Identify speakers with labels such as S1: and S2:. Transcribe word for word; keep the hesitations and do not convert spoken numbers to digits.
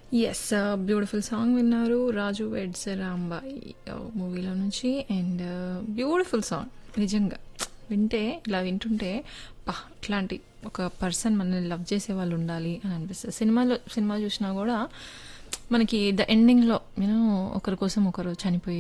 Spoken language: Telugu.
S1: యెస్. బ్యూటిఫుల్ సాంగ్ విన్నారు. 'రాజు వెడ్స్ రాంబాయి' మూవీలో నుంచి. అండ్ బ్యూటిఫుల్ సాంగ్ నిజంగా. వింటే ఇలా వింటుంటే పా ఇట్లాంటి ఒక పర్సన్ మనల్ని లవ్ చేసే వాళ్ళు ఉండాలి అని అనిపిస్తుంది. సినిమాలో సినిమా చూసినా కూడా మనకి ద ఎండింగ్లో యూనో ఒకరి కోసం ఒకరు చనిపోయి